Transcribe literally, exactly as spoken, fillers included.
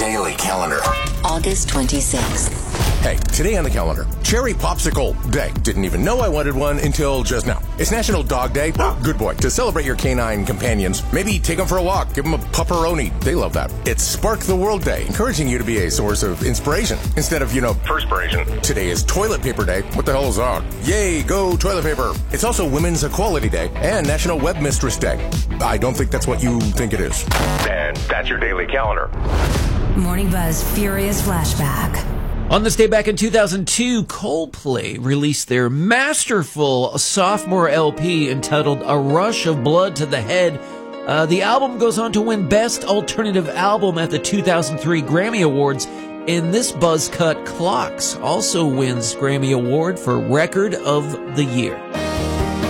daily calendar. August twenty-sixth. Hey, today on the calendar, Cherry Popsicle Day. Didn't even know I wanted one until just now. It's National Dog Day. Good boy. To celebrate your canine companions, maybe take them for a walk. Give them a pupperoni. They love that. It's Spark the World Day, encouraging you to be a source of inspiration instead of, you know, perspiration. Today is Toilet Paper Day. What the hell is that? Yay, go toilet paper. It's also Women's Equality Day and National Webmistress Day. I don't think that's what you think it is. And that's your daily calendar. Morning Buzz Furious Flashback. On this day back in two thousand two, Coldplay released their masterful sophomore L P entitled A Rush of Blood to the Head. Uh, the album goes on to win Best Alternative Album at the two thousand three Grammy Awards, and this buzz cut, Clocks, also wins Grammy Award for Record of the Year.